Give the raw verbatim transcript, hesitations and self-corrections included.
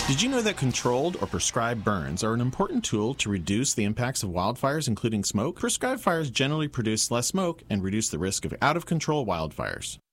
Did you know that controlled or prescribed burns are an important tool to reduce the impacts of wildfires, including smoke? Prescribed fires generally produce less smoke and reduce the risk of out-of-control wildfires.